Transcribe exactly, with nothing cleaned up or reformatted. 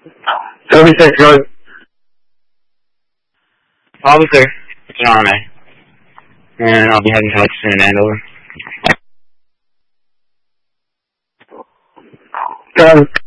seventy-six, go. Officer, it's an R M A. And I'll be heading to Hutchinson and Andover. Got it.